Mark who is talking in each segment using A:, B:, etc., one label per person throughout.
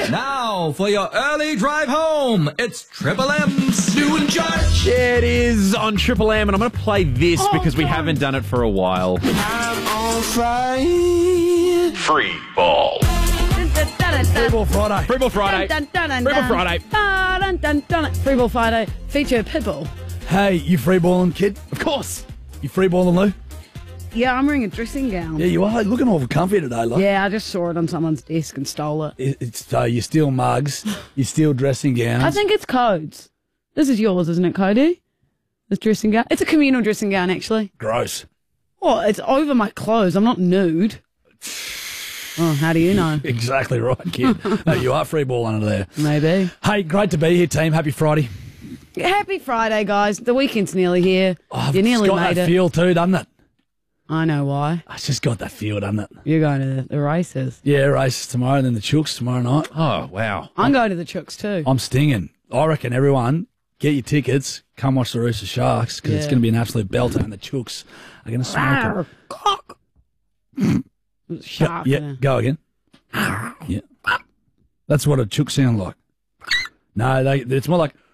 A: Now, for your early drive home, it's Triple M's Lou and Judge.
B: Yeah, it is on Triple M, and I'm going to play this because we haven't done it for a while.
C: I'm on fire.
B: Free ball.
D: Free Ball Friday.
B: Free ball Friday. Free ball Friday.
D: Free Ball Friday. Feature Pitbull.
E: Hey, you free balling, kid?
B: Of course.
E: You free balling, Lou?
D: Yeah, I'm wearing a dressing gown.
E: Yeah, you are. Looking all comfy today, Lou.
D: Yeah, I just saw it on someone's desk and stole it.
E: It's so you steal mugs, you steal dressing gowns.
D: I think it's Code's. This is yours, isn't it, Cody? This dressing gown? It's a communal dressing gown, actually.
E: Gross.
D: Oh, it's over my clothes. I'm not nude. Oh, how do you know?
E: Exactly right, kid. No, you are free balling under there.
D: Maybe.
E: Hey, great to be here, team. Happy Friday.
D: Happy Friday, guys. The weekend's nearly here. You nearly
E: It's got
D: made
E: that
D: it.
E: feel too, doesn't it?
D: I know why.
E: It's just got that feel, doesn't it?
D: You're going to the races.
E: Yeah, races tomorrow, and then the Chooks tomorrow night.
B: Oh, wow.
D: I'm going to the Chooks too.
E: I'm stinging. I reckon everyone get your tickets. Come watch the Rooster Sharks because it's
D: Yeah.
E: going to be an absolute belter, and the Chooks are going to smoke it.
D: Shark.
E: Yeah, go again. Yeah, that's what a chook sounds like. No, it's more like.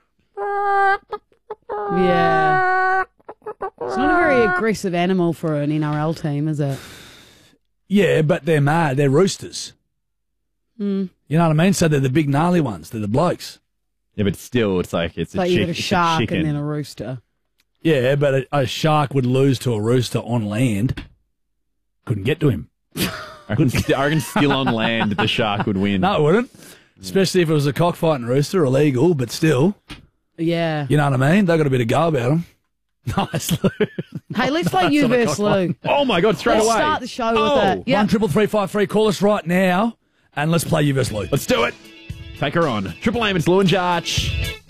D: Yeah. It's not a very aggressive animal for an NRL team, is it?
E: Yeah, but they're mad. They're roosters.
D: Mm.
E: You know what I mean? So they're the big gnarly ones. They're the blokes.
B: Yeah, but still, it's like it's
D: Like
B: a
D: you
B: chick,
D: got a
B: it's
D: shark
B: chicken.
D: and then a rooster.
E: Yeah, but a shark would lose to a rooster on land. Couldn't get to him.
B: I reckon still on land, the shark would win.
E: No, it wouldn't. Especially if it was a cockfighting rooster, illegal, but still.
D: Yeah.
E: You know what I mean? They got a bit of go about them. Nice, Lou.
D: Hey, let's play you versus Lou.
B: Oh, my God, straight
D: Let's
B: away.
D: start the show with it. Yeah.
E: 13353. Call us right now, and let's play you versus Lou.
B: Let's do it. Take her on. Triple M, it's Lou and Jarch.